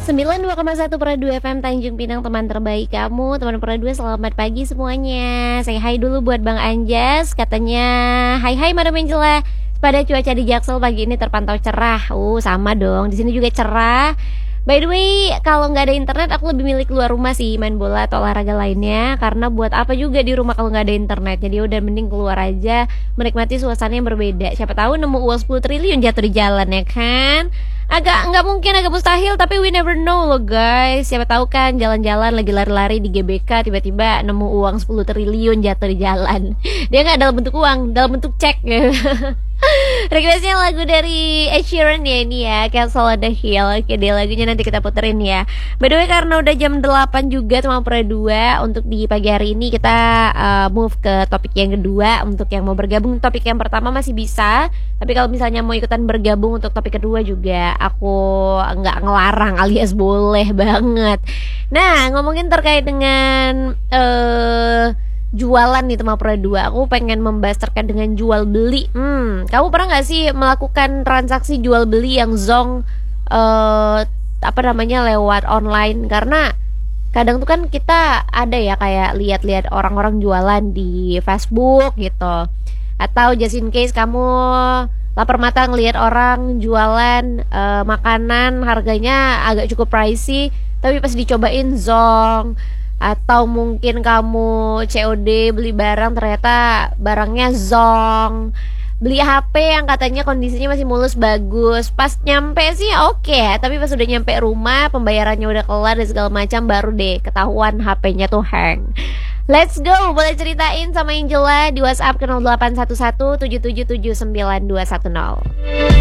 92,1 per 2 FM Tanjung Pinang, teman terbaik kamu. Teman per 2, selamat pagi semuanya. Say hi dulu buat Bang Anjas. Katanya, hai Madam Angela. Pada cuaca di Jaksel pagi ini terpantau cerah. Sama dong, di sini juga cerah. By the way, kalau nggak ada internet, aku lebih milih keluar rumah sih, main bola atau olahraga lainnya. Karena buat apa juga di rumah kalau nggak ada internet. Jadi udah mending keluar aja, menikmati suasana yang berbeda. Siapa tahu nemu uang 10 triliun jatuh di jalan, ya kan? Agak nggak mungkin, agak mustahil, tapi we never know loh guys. Siapa tahu kan jalan-jalan lagi lari-lari di GBK, tiba-tiba nemu uang 10 triliun jatuh di jalan. Dia nggak dalam bentuk uang, dalam bentuk cek ya. Requestnya lagu dari Ed Sheeran ya ini ya, Castle on the Hill. Oke deh, lagunya nanti kita puterin ya. By the way, karena udah jam 8 juga teman per 2, untuk di pagi hari ini kita move ke topik yang kedua. Untuk yang mau bergabung topik yang pertama masih bisa, tapi kalau misalnya mau ikutan bergabung untuk topik kedua juga, aku nggak ngelarang alias boleh banget. Nah, ngomongin terkait dengan jualan nih teman per 2, aku pengen membahas terkait dengan jual beli. Kamu pernah nggak sih melakukan transaksi jual beli yang zong lewat online? Karena kadang tuh kan kita ada ya kayak lihat-lihat orang-orang jualan di Facebook gitu, atau just in case kamu lapar mata ngelihat orang jualan makanan harganya agak cukup pricey, tapi pas dicobain zong. Atau mungkin kamu COD beli barang, ternyata barangnya zong. Beli HP yang katanya kondisinya masih mulus bagus, pas nyampe sih oke, tapi pas udah nyampe rumah, pembayarannya udah kelar dan segala macam, baru deh ketahuan HP-nya tuh hang. Let's go, boleh ceritain sama Angela di WhatsApp ke 0811 7779210.